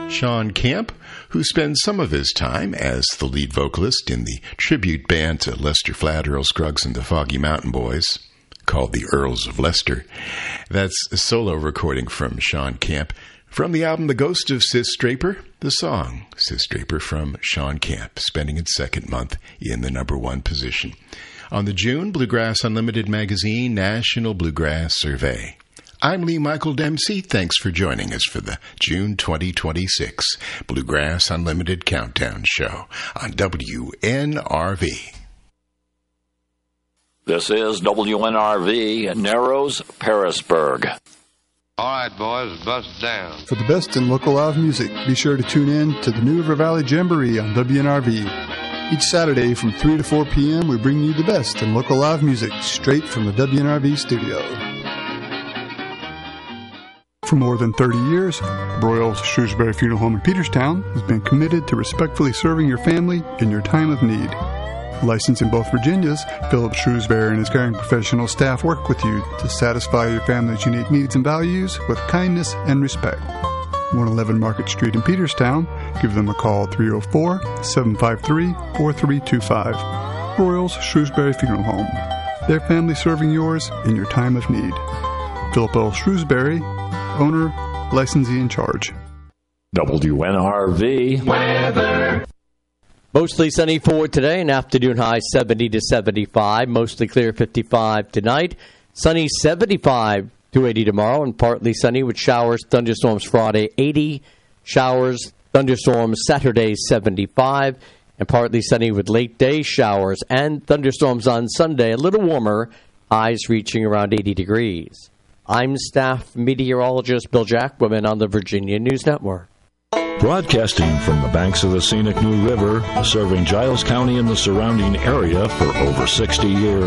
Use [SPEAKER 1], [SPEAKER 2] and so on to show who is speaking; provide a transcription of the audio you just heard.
[SPEAKER 1] Sean Camp, who spends some of his time as the lead vocalist in the tribute band to Lester Flatt, Earl Scruggs, and the Foggy Mountain Boys, called the Earls of Leicester. That's a solo recording from Sean Camp from the album The Ghost of Sis Draper, the song Sis Draper from Sean Camp, spending its second month in the number one position on the June Bluegrass Unlimited magazine National Bluegrass Survey. I'm Lee Michael Dempsey. Thanks for joining us for the June 2026 Bluegrass Unlimited Countdown Show on WNRV.
[SPEAKER 2] This is WNRV, Narrows, Parisburg.
[SPEAKER 3] All right, boys, bust down.
[SPEAKER 4] For the best in local live music, be sure to tune in to the New River Valley Jamboree on WNRV. Each Saturday from 3 to 4 p.m., we bring you the best in local live music straight from the WNRV studio. For more than 30 years, Broyles Shrewsbury Funeral Home in Peterstown has been committed to respectfully serving your family in your time of need. Licensed in both Virginias, Philip Shrewsbury and his caring professional staff work with you to satisfy your family's unique needs and values with kindness and respect. 111 Market Street in Peterstown. Give them a call at 304-753-4325. Broyles Shrewsbury Funeral Home. Their family serving yours in your time of need. Philip L. Shrewsbury, owner, licensee in charge.
[SPEAKER 2] WNRV weather.
[SPEAKER 5] Mostly sunny for today, an afternoon high 70 to 75, mostly clear 55 tonight, sunny 75 to 80 tomorrow, and partly sunny with showers, thunderstorms Friday 80, showers, thunderstorms Saturday 75, and partly sunny with late day showers and thunderstorms on Sunday, a little warmer, highs reaching around 80 degrees. I'm staff meteorologist Bill Jacquemin on the Virginia News Network.
[SPEAKER 6] Broadcasting from the banks of the scenic New River, serving Giles County and the surrounding area for over 60 years.